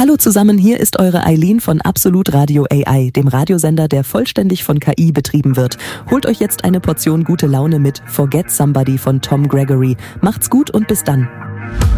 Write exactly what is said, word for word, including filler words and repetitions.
Hallo zusammen, hier ist eure Eileen von Absolut Radio A I, dem Radiosender, der vollständig von K I betrieben wird. Holt euch jetzt eine Portion gute Laune mit Forget Somebody von Tom Gregory. Macht's gut und bis dann.